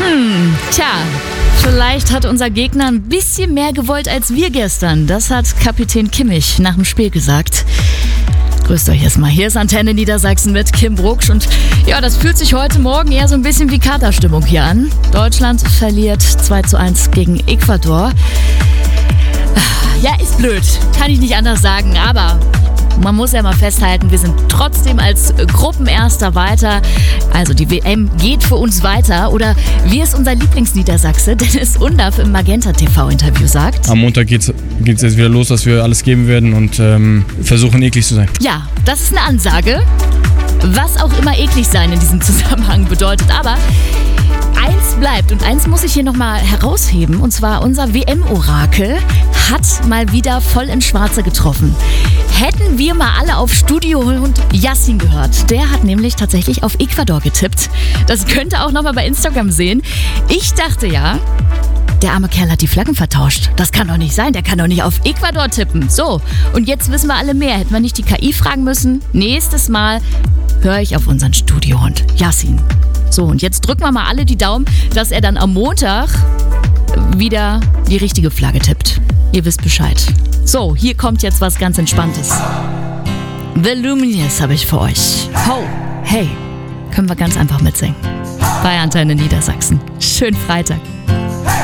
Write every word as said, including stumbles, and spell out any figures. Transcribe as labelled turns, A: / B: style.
A: Hm, tja, vielleicht hat unser Gegner ein bisschen mehr gewollt als wir gestern. Das hat Kapitän Kimmich nach dem Spiel gesagt. Grüßt euch erstmal. Hier ist Antenne Niedersachsen mit Kim Brucksch. Und ja, das fühlt sich heute Morgen eher so ein bisschen wie Katerstimmung hier an. Deutschland verliert zwei zu eins gegen Ecuador. Ja, ist blöd. Kann ich nicht anders sagen. Aber man muss ja mal festhalten, wir sind trotzdem als Gruppenerster weiter. Also die W M geht für uns weiter. Oder wie es unser Lieblingsniedersachse, Dennis Undaff im Magenta-T V-Interview sagt.
B: Am Montag geht's, geht's jetzt wieder los, dass wir alles geben werden und ähm, versuchen eklig zu sein.
A: Ja, das ist eine Ansage. Was auch immer eklig sein in diesem Zusammenhang bedeutet. Aber eins bleibt und eins muss ich hier nochmal herausheben. Und zwar unser W M-Orakel hat mal wieder voll ins Schwarze getroffen. Hätten wir mal alle auf Studiohund Yassin gehört. Der hat nämlich tatsächlich auf Ecuador getippt. Das könnt ihr auch nochmal bei Instagram sehen. Ich dachte ja, der arme Kerl hat die Flaggen vertauscht. Das kann doch nicht sein, der kann doch nicht auf Ecuador tippen. So, und jetzt wissen wir alle mehr. Hätten wir nicht die K I fragen müssen? Nächstes Mal höre ich auf unseren Studiohund Yassin. So, und jetzt drücken wir mal alle die Daumen, dass er dann am Montag wieder die richtige Flagge tippt. Ihr wisst Bescheid. So, hier kommt jetzt was ganz Entspanntes. The Lumineers habe ich für euch. Ho, hey, können wir ganz einfach mitsingen. Bei Antenne Niedersachsen. Schönen Freitag.